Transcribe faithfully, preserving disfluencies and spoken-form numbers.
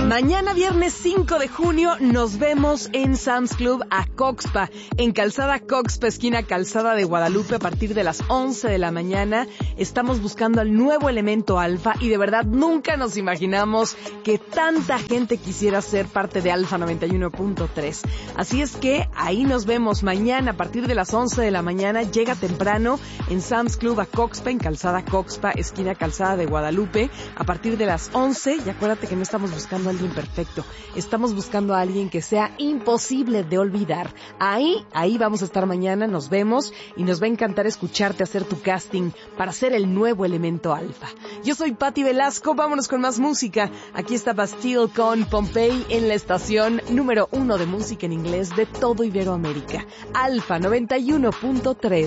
Mañana viernes cinco de junio nos vemos en Sam's Club a Coxpa, en Calzada Coxpa, esquina Calzada de Guadalupe, a partir de las once de la mañana. Estamos buscando al nuevo elemento alfa y de verdad nunca nos imaginamos que tanta gente quisiera ser parte de Alfa noventa y uno punto tres. Así es que ahí nos vemos mañana a partir de las once de la mañana. Llega temprano en Sam's Club a Coxpa, en Calzada Coxpa, esquina Calzada de Guadalupe, a partir de las once. Y acuérdate que no estamos buscando a alguien perfecto, estamos buscando a alguien que sea imposible de olvidar. Ahí, ahí vamos a estar mañana, nos vemos y nos va a encantar escucharte hacer tu casting para ser el nuevo elemento alfa. Yo soy Patti Velasco, vámonos con más música. Aquí está Bastille con Pompeii en la estación número uno de música en inglés de todo Iberoamérica, Alfa noventa y uno punto tres.